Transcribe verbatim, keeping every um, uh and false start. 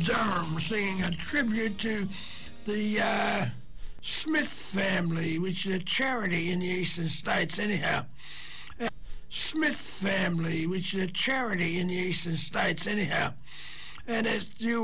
Durham singing a tribute to the uh, Smith family, which is a charity in the eastern states anyhow. Uh, Smith family, which is a charity in the eastern states anyhow. And as you